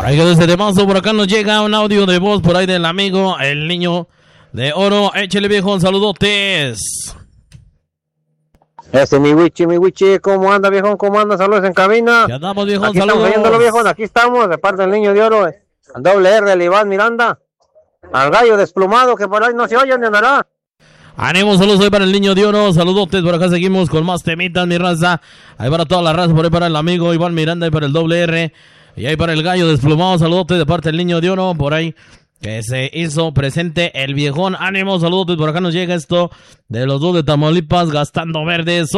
Ahí quedó este temazo. Por acá nos llega un audio de voz por ahí del amigo, el niño de oro. Échale, viejo, saludotes. Mi Wichi, ¿cómo anda, viejón? ¿Cómo anda? Saludos en cabina. Ya andamos, viejo, aquí saludos. Estamos viéndolo, viejón. Aquí estamos, de parte del niño de oro, al doble R, el Iván Miranda, al gallo desplumado, que por ahí no se oye ni andará. Ánimo, saludos hoy para el niño de oro, saludotes, por acá seguimos con más temitas, mi raza. Ahí para toda la raza, por ahí para el amigo Iván Miranda y para el doble R. Y ahí para el gallo desplumado, saludotes de parte del niño de oro, por ahí que se hizo presente el viejón. Ánimo, saludotes, por acá nos llega esto de los dos de Tamaulipas, gastando verdes.